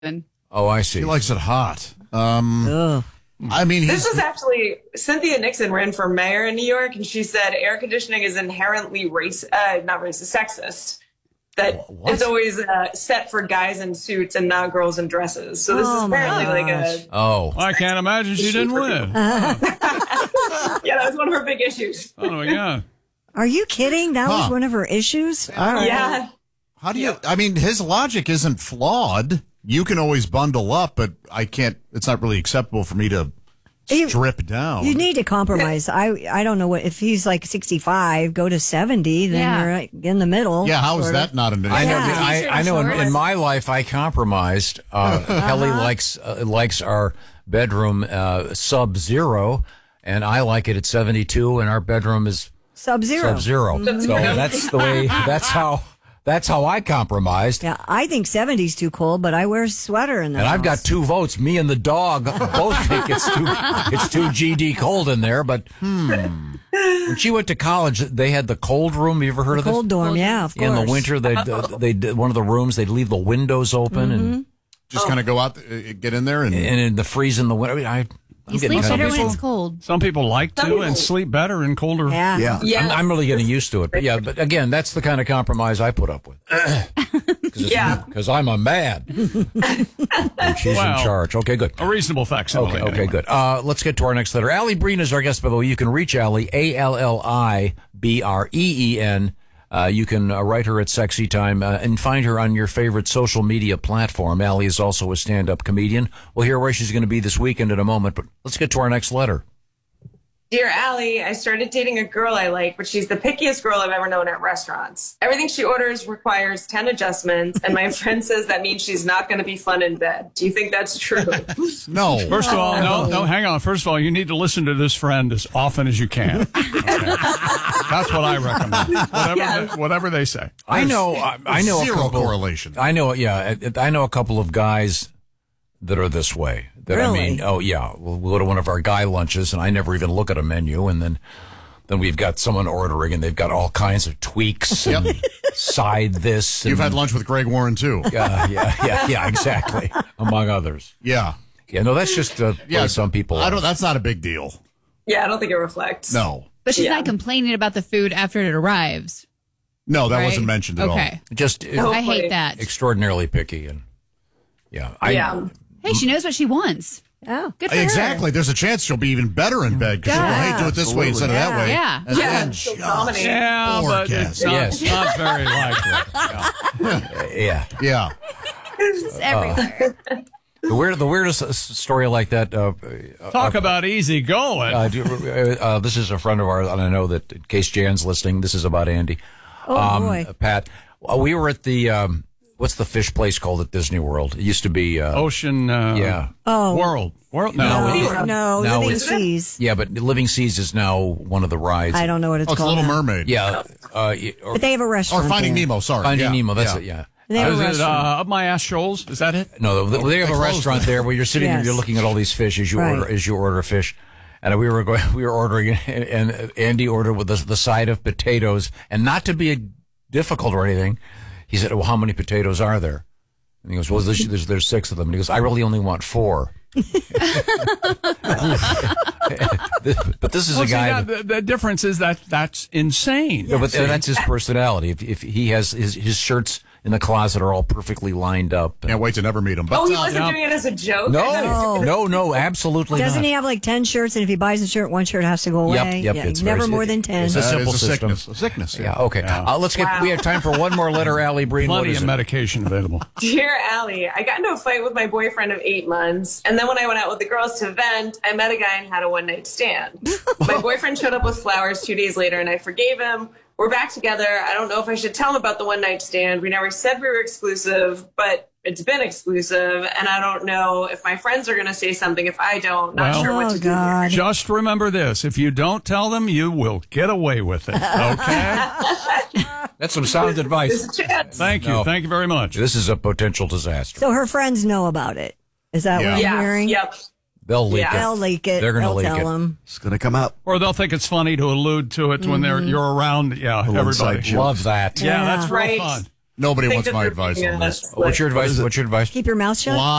Oh, I see. He likes it hot. Ugh. I mean, This was actually Cynthia Nixon ran for mayor in New York, and she said air conditioning is inherently sexist. That it's always set for guys in suits and not girls in dresses. So this is apparently like a. Oh, I can't imagine she didn't win. Yeah, that was one of her big issues. Oh my God. Are you kidding? That was one of her issues? All right. Yeah. how do you? I mean, his logic isn't flawed. You can always bundle up, but I can't. It's not really acceptable for me to strip down. You need to compromise. I don't know what if he's like 65, go to 70, then you're right in the middle. Yeah, how is sorta. that not an issue? I know. Yeah. I know. In my life, I compromised. Kelly likes our bedroom sub-zero, and I like it at 72, and our bedroom is Sub-zero. sub-zero. So that's the way. That's how I compromised. Yeah, I think 70's too cold, but I wear a sweater in the And house. I've got 2 votes. Me and the dog both think it's too GD cold in there. But when she went to college, they had the cold room. You ever heard of this? cold dorm, yeah, of course. In the winter, they one of the rooms they'd leave the windows open and Just kind of go out, get in there, and in the freeze in the winter. I'm You sleep better when it's cold. Some people like to and sleep better in colder. Yeah. I'm really getting used to it. But but again, that's the kind of compromise I put up with. Because I'm a man. And she's in charge. Okay, good. A reasonable facsimile. Okay, good. Let's get to our next letter. Allie Breen is our guest, by the way. You can reach Allie, ALLIBREEN. You can write her at Sexy Time and find her on your favorite social media platform. Allie is also a stand-up comedian. We'll hear where she's going to be this weekend in a moment, but let's get to our next letter. Dear Allie, I started dating a girl I like, but she's the pickiest girl I've ever known at restaurants. Everything she orders requires 10 adjustments, and my friend says that means she's not going to be fun in bed. Do you think that's true? no. First of all, no, hang on. First of all, you need to listen to this friend as often as you can. Okay. That's what I recommend. Whatever they say. I know Zero correlation. I know a couple of guys that are this way. Really? We'll go to one of our guy lunches, and I never even look at a menu, and then we've got someone ordering, and they've got all kinds of tweaks and side this. You've had lunch with Greg Warren too. Yeah, exactly, among others. Yeah. No, that's just the way some people are. That's not a big deal. Yeah, I don't think it reflects. No. But she's not complaining about the food after it arrives. No, that right? wasn't mentioned at all. Okay. Just I hate that. Extraordinarily picky, and Hey, she knows what she wants. Oh, good for her. Exactly. There's a chance she'll be even better in bed because she'll go, hey, do it this way instead of that way. Yeah. And then she'll dominate. Yeah, but it's not very likely. yeah. It's everywhere. The weirdest story like that. Talk about easy going. This is a friend of ours, and I know that in case Jan's listening, this is about Andy. boy. Pat, we were at the what's the fish place called at Disney World? It used to be Ocean. World. No, Now Living it's- Seas. Yeah, but Living Seas is now one of the rides. I don't know what it's Oh, it's called. Little now. Mermaid. Yeah, But they have a Or restaurant. Finding there. Nemo, sorry. Finding Yeah. Nemo. That's it. Yeah. They have a Is it restaurant. Up My Ass Shoals? Is that it? No, they have a closed restaurant there where you're sitting there, Yes. you're looking at all these fish as you order fish. And we were ordering, and Andy ordered with the side of potatoes, and not to be difficult or anything. He said, "Well, how many potatoes are there?" And he goes, "Well, there's 6 of them." And he goes, "I really only want 4." But this is a guy. The difference is that's insane. No, but that's his personality. If he has his shirts in the closet are all perfectly lined up. Can't wait to never meet him. But, he wasn't doing it as a joke? No, absolutely Doesn't not. he have like 10 shirts? And if he buys a shirt, one shirt has to go away? Yep, Yeah, it's never very- more than 10. It's a that simple is a system. sickness. A sickness. Yeah, okay. Let's get. We have time for one more letter, Allie Breen. What Plenty is of it? medication available. Dear Allie, I got into a fight with my boyfriend of 8 months, and then when I went out with the girls to vent, I met a guy and had a one-night stand. My boyfriend showed up with flowers 2 days later, and I forgave him. We're back together. I don't know if I should tell him about the one-night stand. We never said we were exclusive, but it's been exclusive, and I don't know if my friends are going to say something if I don't. Not sure what to do here. Just remember this. If you don't tell them, you will get away with it. Okay? That's some sound advice. Thank you. No. Thank you very much. This is a potential disaster. So her friends know about it. Is that what I'm hearing? Yep. They'll leak it. They'll leak it. They're going to They'll leak tell it. them. It's going to come out. Or they'll think it's funny to allude to it when you're around. Yeah, everybody. inside joke. Love that. Yeah, that's real Right. fun. Nobody Think wants that my they're advice being on this. us, What's your like- advice? What's your advice? Keep your mouth shut.